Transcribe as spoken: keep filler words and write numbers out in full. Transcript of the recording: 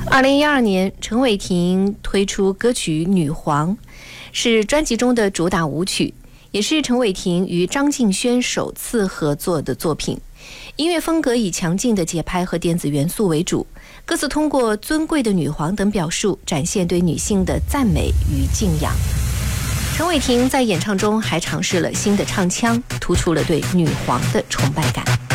二零一二年，陈伟霆推出歌曲《女皇》，是专辑中的主打舞曲，也是陈伟霆与张敬轩首次合作的作品。音乐风格以强劲的节拍和电子元素为主，歌词通过尊贵的女皇等表述，展现对女性的赞美与敬仰。陈伟霆在演唱中还尝试了新的唱腔，突出了对女皇的崇拜感。